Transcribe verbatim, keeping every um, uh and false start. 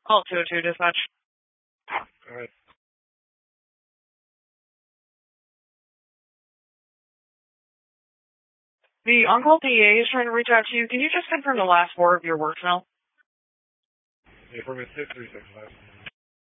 Call two oh two dispatch. All right. The on-call P A is trying to reach out to you. Can you just confirm the last four of your work cell? Yeah, permit six three six five.